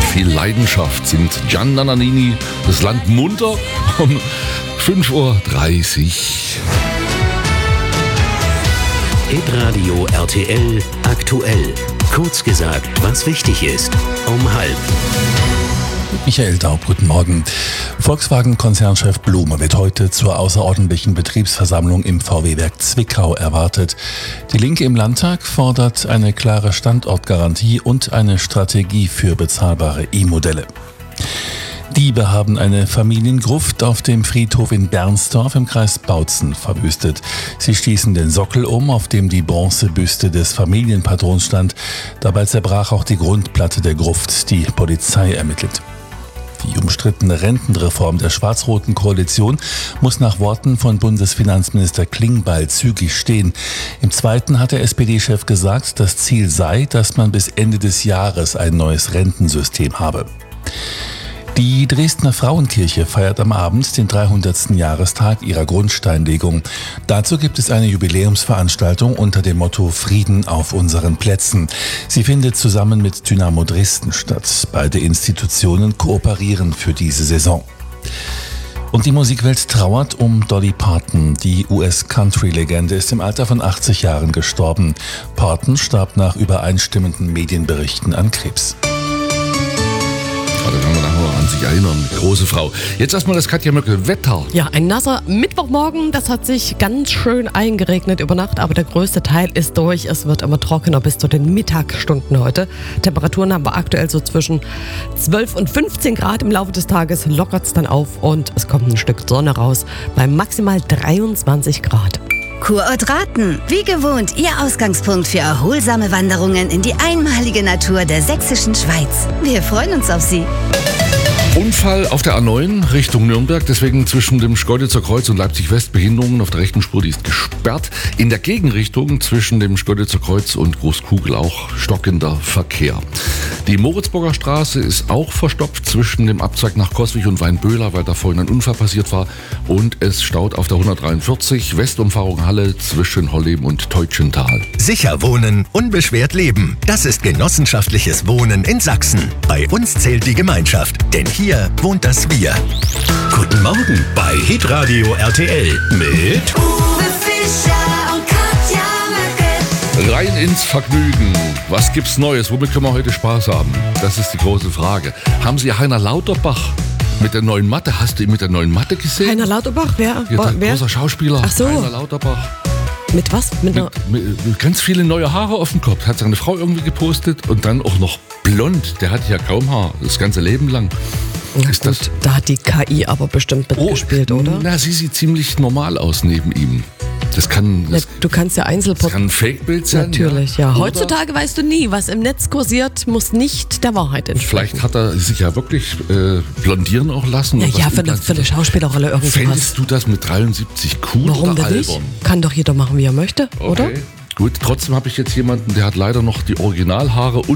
viel Leidenschaft singt Gian Nannini das Land munter um 5.30 Uhr. Hitradio RTL aktuell. Kurz gesagt, was wichtig ist. Um 12:30. Michael Daub, guten Morgen. Volkswagen-Konzernchef Blume wird heute zur außerordentlichen Betriebsversammlung im VW-Werk Zwickau erwartet. Die Linke im Landtag fordert eine klare Standortgarantie und eine Strategie für bezahlbare E-Modelle. Diebe haben eine Familiengruft auf dem Friedhof in Bernsdorf im Kreis Bautzen verwüstet. Sie stießen den Sockel um, auf dem die Bronzebüste des Familienpatrons stand. Dabei zerbrach auch die Grundplatte der Gruft. Die Polizei ermittelt. Die umstrittene Rentenreform der schwarz-roten Koalition muss nach Worten von Bundesfinanzminister Klingbeil zügig stehen. Im Zweiten hat der SPD-Chef gesagt, das Ziel sei, dass man bis Ende des Jahres ein neues Rentensystem habe. Die Dresdner Frauenkirche feiert am Abend den 300. Jahrestag ihrer Grundsteinlegung. Dazu gibt es eine Jubiläumsveranstaltung unter dem Motto Frieden auf unseren Plätzen. Sie findet zusammen mit Dynamo Dresden statt. Beide Institutionen kooperieren für diese Saison. Und die Musikwelt trauert um Dolly Parton. Die US-Country-Legende ist im Alter von 80 Jahren gestorben. Parton starb nach übereinstimmenden Medienberichten an Krebs. Da kann man nachher an sich erinnern. Große Frau. Jetzt erstmal das Katja Möckel. Wetter. Ja, ein nasser Mittwochmorgen. Das hat sich ganz schön eingeregnet über Nacht, aber der größte Teil ist durch. Es wird immer trockener bis zu den Mittagsstunden heute. Temperaturen haben wir aktuell so zwischen 12 und 15 Grad. Im Laufe des Tages lockert es dann auf und es kommt ein Stück Sonne raus bei maximal 23 Grad. Kurort Raten. Wie gewohnt, Ihr Ausgangspunkt für erholsame Wanderungen in die einmalige Natur der sächsischen Schweiz. Wir freuen uns auf Sie. Unfall auf der A9 Richtung Nürnberg, deswegen zwischen dem Schkeuditzer Kreuz und Leipzig-West Behinderungen auf der rechten Spur, die ist gesperrt. In der Gegenrichtung zwischen dem Schkeuditzer Kreuz und Großkugel auch stockender Verkehr. Die Moritzburger Straße ist auch verstopft zwischen dem Abzweig nach Coswig und Weinböhler, weil da vorhin ein Unfall passiert war. Und es staut auf der 143 Westumfahrung Halle zwischen Holleben und Teutschental. Sicher wohnen, unbeschwert leben. Das ist genossenschaftliches Wohnen in Sachsen. Bei uns zählt die Gemeinschaft, denn hier wohnt das Wir. Guten Morgen bei Hitradio RTL mit Uwe Fischer und Katja Möckel. Rein ins Vergnügen. Was gibt's Neues? Womit können wir heute Spaß haben? Das ist die große Frage. Haben Sie Heiner Lauterbach mit der neuen Matte? Hast du ihn mit der neuen Matte gesehen? Heiner Lauterbach? Wer? Wer? Großer Schauspieler. Ach so. Heiner Lauterbach. Mit was? Mit Mit ganz viele neue Haare auf dem Kopf. Hat seine Frau irgendwie gepostet und dann auch noch blond. Der hatte ja kaum Haar, das ganze Leben lang. Na ist gut, das? da hat die KI aber bestimmt mitgespielt, oder? Na, sie sieht ziemlich normal aus neben ihm. Das kann Du kannst ja das kann ein Fake-Bild sein. Natürlich, ja. Oder Heutzutage weißt du nie, was im Netz kursiert, muss nicht der Wahrheit entsprechen. vielleicht hat er sich ja wirklich blondieren auch lassen. und Ja, was für eine Schauspielerrolle irgendwas. Fändest du das mit 73 cool Warum oder denn nicht? albern? Kann doch jeder machen, wie er möchte, oder? Okay. Gut, trotzdem habe ich jetzt jemanden, der hat leider noch die Originalhaare